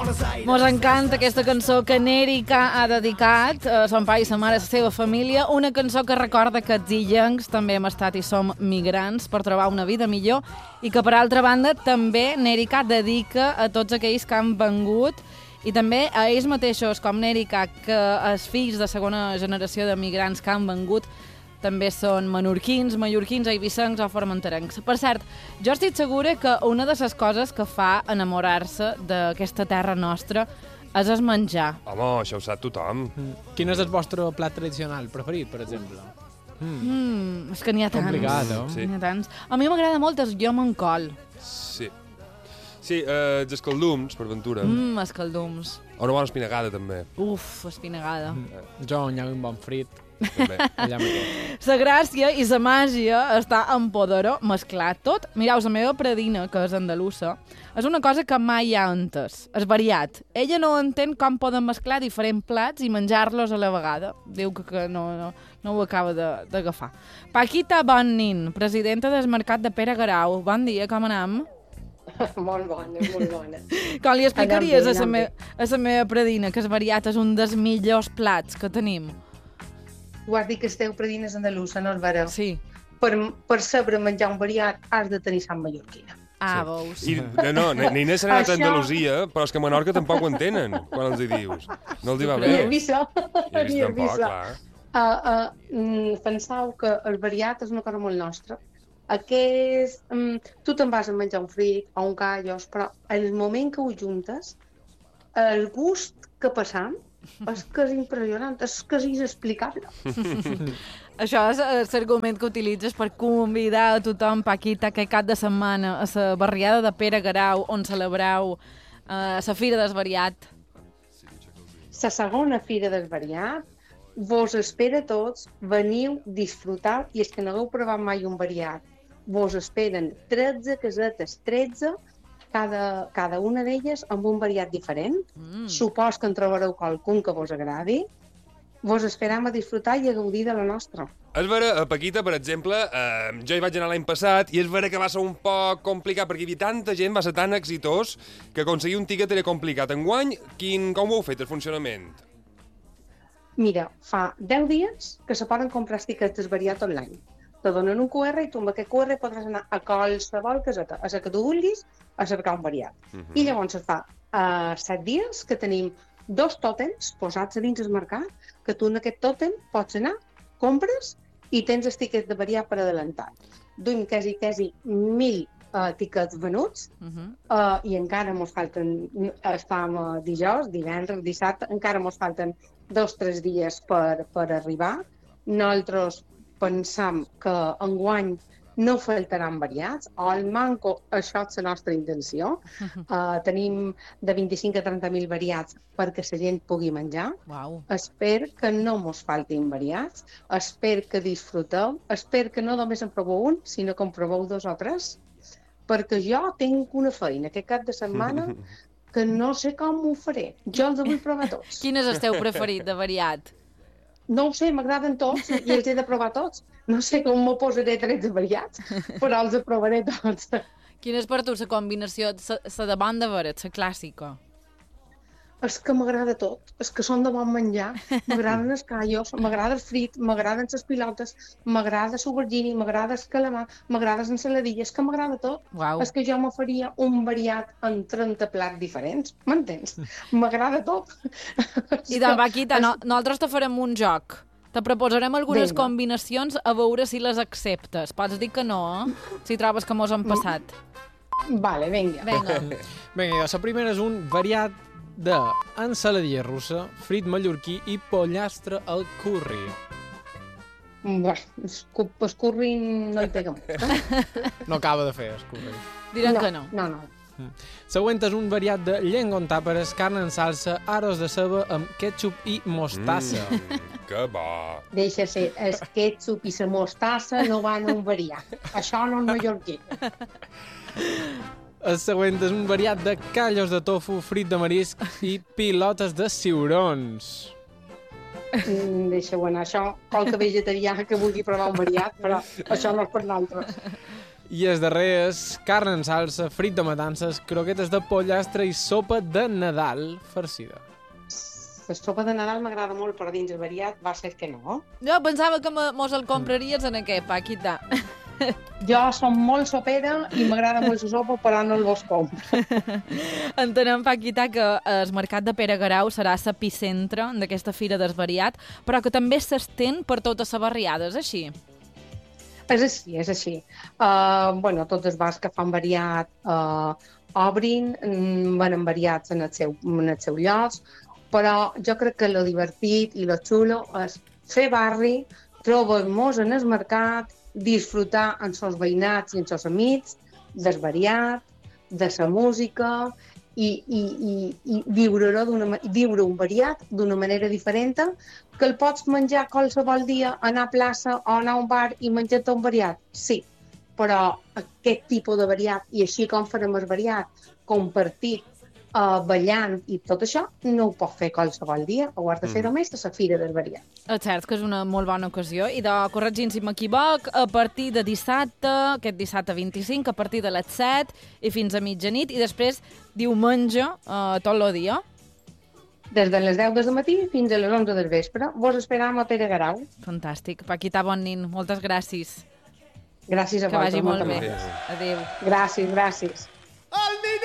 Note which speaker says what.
Speaker 1: Mos encanta aquesta cançó que Nèrica ha dedicat a son pare i sa mare, a la seva família, una cançó que recorda que els illencs també hem estat i som migrants per trobar una vida millor i que, per altra banda, també Nèrica dedica a tots aquells que han vengut i també a ells mateixos, com Nèrica, que els fills de segona generació de migrants que han vengut també són menorquins, mallorquins, eivissencs o formenterencs. Per cert, jo estic segura que una de les coses que fa enamorar-se d'aquesta terra nostra és el menjar.
Speaker 2: Home, això ho sap tothom.
Speaker 3: Quin és el vostre plat tradicional preferit, per exemple?
Speaker 1: És que n'hi ha tants.
Speaker 3: Complicat, no?
Speaker 2: Sí.
Speaker 1: N'hi ha tants. A mi m'agrada molt el llom en col.
Speaker 2: Sí. Sí, els escaldums, per ventura.
Speaker 1: Escaldums.
Speaker 2: O una bona espinagada, també.
Speaker 1: Uf, espinagada.
Speaker 3: Jo on hi ha un bon frit.
Speaker 2: també.
Speaker 3: Allà mateix.
Speaker 1: La gràcia i la màgia està en poder-ho mesclar tot. Mireu, la meva predina, que és andalusa, és una cosa que mai ha entès. És variat. Ella no entén com poden mesclar diferents plats i menjar-los a la vegada. Diu que no ho acaba d'agafar. Paquita Bonnin, presidenta del Mercat de Pere Garau. Bon dia, com anem?
Speaker 4: Molt bona, molt bona.
Speaker 1: Com li explicaries
Speaker 4: Anem bé.
Speaker 1: a la meva predina que és variat, és un dels millors plats que tenim?
Speaker 4: Tu has dit que esteu predines andalusa, no és vera?
Speaker 1: Sí.
Speaker 4: Per saber menjar un variat has de tenir sang mallorquina.
Speaker 1: Ah,
Speaker 2: Sí.
Speaker 1: veus.
Speaker 2: I Nina s'ha anat a
Speaker 4: Això-
Speaker 2: Andalusia, però és que a Menorca tampoc ho entenen, quan els hi dius. No els hi va bé.
Speaker 4: Ni he vist,
Speaker 2: I ells
Speaker 4: ni he
Speaker 2: tampoc,
Speaker 4: vist.
Speaker 2: clar.
Speaker 4: Penseu que el variat és una cosa molt nostra. Tu te'n vas a menjar un frit o un callos, però en el moment que ho juntes, el gust que passam és que és impressionant, és que és inexplicable.
Speaker 1: Això és l'argument que utilitzes per convidar a tothom, Paquita, aquest cap de setmana a la barriada de Pere Garau, on celebreu la Fira del Variat.
Speaker 4: La segona fira del variat vos espera a tots, veniu, disfrutau, i és que no hagueu provat mai un variat. Vos esperen 13 casetes, 13, cada una d'elles amb un variat diferent. Supos que en trobareu qualcun que vos agradi. Vos esperam a disfrutar i a gaudir de la nostra.
Speaker 2: És vera, a Paquita, per exemple, jo hi vaig anar l'any passat i és vera que va ser un poc complicat perquè hi havia tanta gent, va ser tan exitós que aconseguir un tiquet era complicat. Enguany, com ho heu fet, el funcionament?
Speaker 4: Mira, fa 10 dies que se poden comprar els tiquets del variat online. Te donen un QR i tu amb aquest QR podràs anar a qualsevol caseta, a la que tu vulguis, a cercar un variat. I llavors es fa 7 dies que tenim 2 tòtems posats a dins el mercat, que tu en aquest tòtem pots anar, compres i tens el tiquet de variat per adelantat. Duim quasi 1.000 tiquets venuts i encara mos falten, estàvem dijous, divendres, dissabte, encara mos falten 2-3 dies per arribar. Nosaltres pensam que enguany no faltaran variats, o al manco això és la nostra intenció. Tenim de 25 a 30.000 variats perquè la gent pugui menjar.
Speaker 1: Uau.
Speaker 4: Espero que no mos faltin variats, espero que disfruteu, espero que no només en proveu un, sinó que en proveu 2 o 3, perquè jo tinc una feina aquest cap de setmana que no sé com ho faré. Jo els vull provar tots.
Speaker 1: Quin és el teu preferit de variat?
Speaker 4: No ho sé, m'agraden tots i els he de provar tots. No sé com m'ho posaré 13 variats, però els provaré tots.
Speaker 1: Quina és per tu la combinació, la de bon de veres, la clàssica?
Speaker 4: És que m'agrada tot, és que són de bon menjar, m'agraden els callos, m'agrada el frit, m'agraden les pilotes, m'agrada l'aubergine, m'agrada el calamar, m'agrada les ensaladilles, és que m'agrada tot.
Speaker 1: Uau.
Speaker 4: És que jo me faria un variat en 30 plats diferents, m'entens? M'agrada tot.
Speaker 1: I doncs, Paquita, nosaltres te farem un joc. Te proposarem algunes
Speaker 4: Vinga.
Speaker 1: combinacions a veure si les acceptes. Pots dir que no, si trobes que mos han passat.
Speaker 4: Vale, vinga.
Speaker 1: Vinga.
Speaker 3: Vinga, la primera és un variat de ensaladilla russa, frit mallorquí i pollastre al curri.
Speaker 4: El curri no hi pega molt.
Speaker 3: No acaba de fer, el curri.
Speaker 1: Diran que no.
Speaker 4: No.
Speaker 3: Següent és un variat de llengua amb tàperes, carn en salsa, aros de ceba amb ketchup i mostassa.
Speaker 2: Que bo.
Speaker 4: Deixa ser, el ketchup i la mostassa no van un variat. Això no és mallorquí.
Speaker 3: El següent és un variat de callos de tofu, frit de marisc i pilotes de ciurons.
Speaker 4: Deixa-ho anar, això, qualque vegetarià que vulgui provar un variat, però això no és per nosaltres.
Speaker 3: I el darrer és carn en salsa, frit de matances, croquetes de pollastre i sopa de Nadal farcida.
Speaker 4: La sopa de Nadal m'agrada molt, però dins el variat va ser que no.
Speaker 1: Jo pensava que mos el compraries en aquest, Paquita.
Speaker 4: Jo som molt sopera i m'agrada molt la sopa, però no el vos compro.
Speaker 1: Entenem, Paquita, que el mercat de Pere Garau serà l'epicentre d'aquesta fira desvariat, però que també s'estén per totes les barriades, així?
Speaker 4: És així, és així. Tots els bars que fan variat obrin, venen variats en el seu lloc, però jo crec que lo divertit i lo xulo és fer barri, trobar-nos en el mercat, disfrutar amb els veïnats i amb els amics, del variat, de la música i viure un variat d'una manera diferent, que el pots menjar qualsevol dia, anar a plaça o anar a un bar i menjar-te un variat, sí, però aquest tipus de variat, i així com farem el variat, compartit, ballant i tot això, no ho pot fer qualsevol dia, ho has de fer només a la fira del variat.
Speaker 1: És cert que és una molt bona ocasió i corregint si m'equivoc, a partir de dissabte, aquest dissabte 25, a partir de les 7 i fins a mitjanit, i després diumenge tot el dia.
Speaker 4: Des de les 10 del matí fins a les 11 del vespre. Vos esperam a Pere Garau.
Speaker 1: Fantàstic. Paquita Bonin, moltes gràcies.
Speaker 4: Gràcies a
Speaker 1: Que vagi molt bé.
Speaker 2: Gràcies.
Speaker 1: Adéu.
Speaker 4: Gràcies, gràcies.